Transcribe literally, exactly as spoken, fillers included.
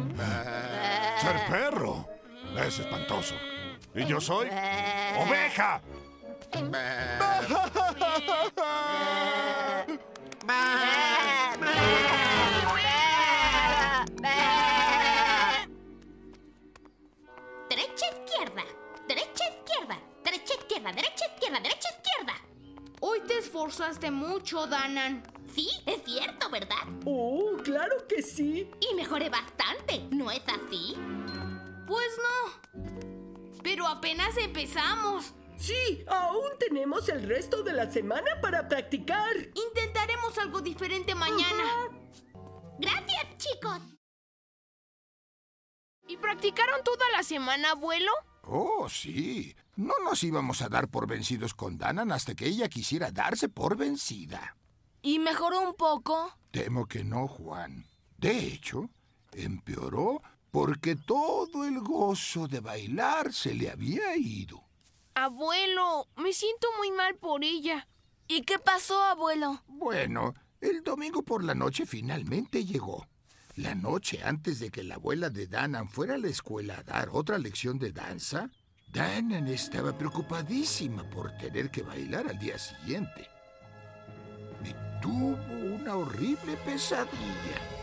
Ser perro es espantoso. Y yo soy oveja. Derecha, izquierda. Derecha, izquierda. Derecha, izquierda. Derecha, izquierda. Derecha, izquierda. Hoy te esforzaste mucho, Danan. Sí, es cierto, ¿verdad? Oh, claro que sí. Y mejoré bastante, ¿no es así? Pues no. Pero apenas empezamos. Sí, aún tenemos el resto de la semana para practicar. Intentaremos algo diferente mañana. Gracias, chicos. ¿Y practicaron toda la semana, abuelo? Oh, sí. No nos íbamos a dar por vencidos con Danan hasta que ella quisiera darse por vencida. ¿Y mejoró un poco? Temo que no, Juan. De hecho, empeoró porque todo el gozo de bailar se le había ido. Abuelo, me siento muy mal por ella. ¿Y qué pasó, abuelo? Bueno, el domingo por la noche finalmente llegó. La noche antes de que la abuela de Danan fuera a la escuela a dar otra lección de danza, Danan estaba preocupadísima por tener que bailar al día siguiente. Y tuvo una horrible pesadilla.